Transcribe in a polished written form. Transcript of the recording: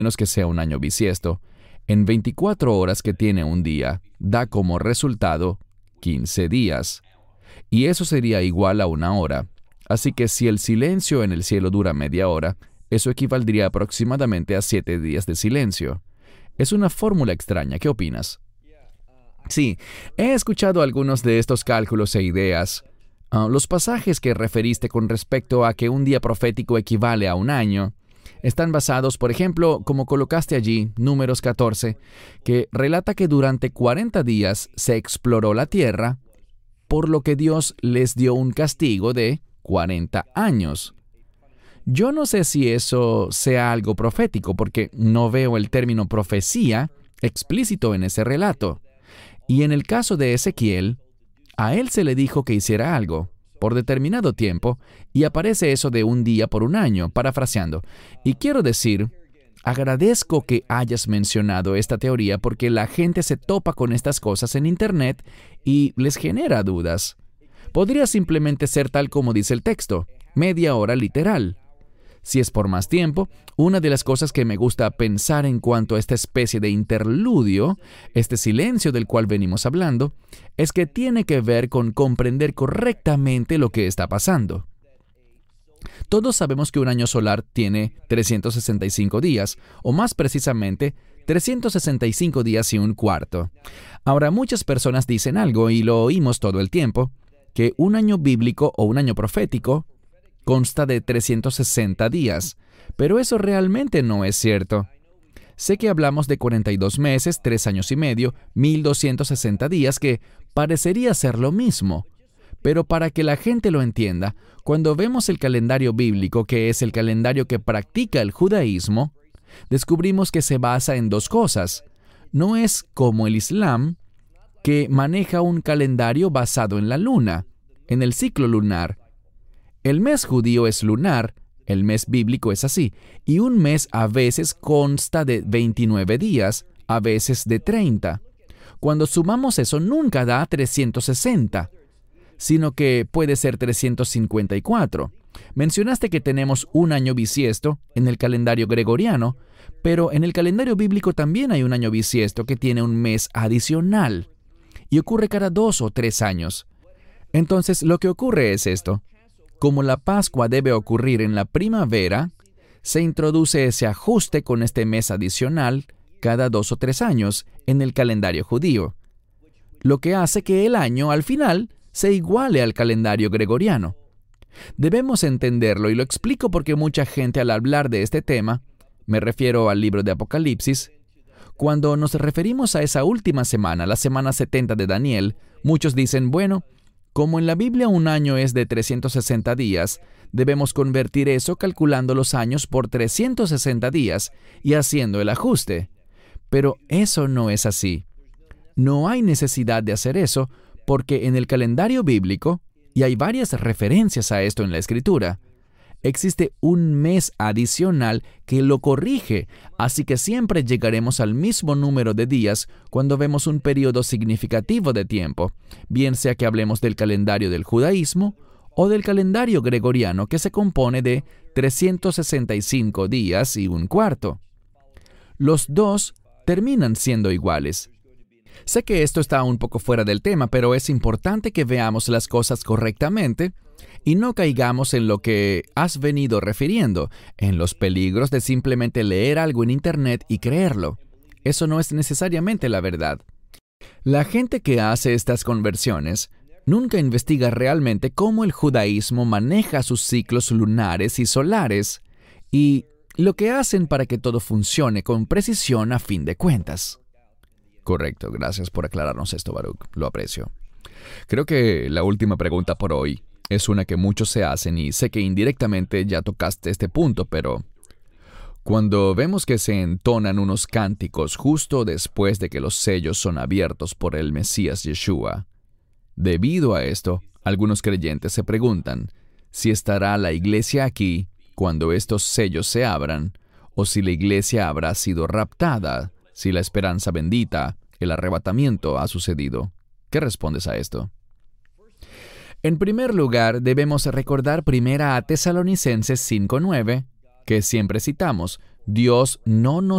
menos que sea un año bisiesto, en 24 horas que tiene un día, da como resultado 15 días. Y eso sería igual a una hora. Así que si el silencio en el cielo dura media hora, eso equivaldría aproximadamente a 7 días de silencio. Es una fórmula extraña. ¿Qué opinas? Sí, he escuchado algunos de estos cálculos e ideas. Los pasajes que referiste con respecto a que un día profético equivale a un año están basados, por ejemplo, como colocaste allí, Números 14, que relata que durante 40 días se exploró la tierra, por lo que Dios les dio un castigo de 40 años. Yo no sé si eso sea algo profético, porque no veo el término profecía explícito en ese relato. Y en el caso de Ezequiel, a él se le dijo que hiciera algo por determinado tiempo, y aparece eso de un día por un año, parafraseando. Y quiero decir, agradezco que hayas mencionado esta teoría porque la gente se topa con estas cosas en Internet y les genera dudas. Podría simplemente ser tal como dice el texto, media hora literal. Si es por más tiempo, una de las cosas que me gusta pensar en cuanto a esta especie de interludio, este silencio del cual venimos hablando, es que tiene que ver con comprender correctamente lo que está pasando. Todos sabemos que un año solar tiene 365 días, o más precisamente, 365 días y un cuarto. Ahora, muchas personas dicen algo, y lo oímos todo el tiempo, que un año bíblico o un año profético consta de 360 días, pero eso realmente no es cierto. Sé que hablamos de 42 meses, 3 años y medio, 1260 días, que parecería ser lo mismo. Pero para que la gente lo entienda, cuando vemos el calendario bíblico, que es el calendario que practica el judaísmo, descubrimos que se basa en dos cosas. No es como el Islam, que maneja un calendario basado en la luna, en el ciclo lunar. El mes judío es lunar, el mes bíblico es así, y un mes a veces consta de 29 días, a veces de 30. Cuando sumamos eso nunca da 360, sino que puede ser 354. Mencionaste que tenemos un año bisiesto en el calendario gregoriano, pero en el calendario bíblico también hay un año bisiesto que tiene un mes adicional, y ocurre cada 2 o 3 años. Entonces, lo que ocurre es esto. Como la Pascua debe ocurrir en la primavera, se introduce ese ajuste con este mes adicional cada 2 o 3 años en el calendario judío, lo que hace que el año, al final, se iguale al calendario gregoriano. Debemos entenderlo, y lo explico porque mucha gente al hablar de este tema, me refiero al libro de Apocalipsis, cuando nos referimos a esa última semana, la semana 70 de Daniel, muchos dicen, bueno, como en la Biblia un año es de 360 días, debemos convertir eso calculando los años por 360 días y haciendo el ajuste. Pero eso no es así. No hay necesidad de hacer eso porque en el calendario bíblico, y hay varias referencias a esto en la Escritura, existe un mes adicional que lo corrige, así que siempre llegaremos al mismo número de días cuando vemos un periodo significativo de tiempo, bien sea que hablemos del calendario del judaísmo o del calendario gregoriano, que se compone de 365 días y un cuarto. Los dos terminan siendo iguales. Sé que esto está un poco fuera del tema, pero es importante que veamos las cosas correctamente y no caigamos en lo que has venido refiriendo, en los peligros de simplemente leer algo en Internet y creerlo. Eso no es necesariamente la verdad. La gente que hace estas conversiones nunca investiga realmente cómo el judaísmo maneja sus ciclos lunares y solares y lo que hacen para que todo funcione con precisión a fin de cuentas. Correcto, gracias por aclararnos esto, Baruch. Lo aprecio. Creo que la última pregunta por hoy es una que muchos se hacen y sé que indirectamente ya tocaste este punto, pero cuando vemos que se entonan unos cánticos justo después de que los sellos son abiertos por el Mesías Yeshua, debido a esto, algunos creyentes se preguntan si estará la iglesia aquí cuando estos sellos se abran, o si la iglesia habrá sido raptada, si la esperanza bendita, el arrebatamiento, ha sucedido. ¿Qué respondes a esto? En primer lugar, debemos recordar 1 Tesalonicenses 5:9, que siempre citamos, Dios no nos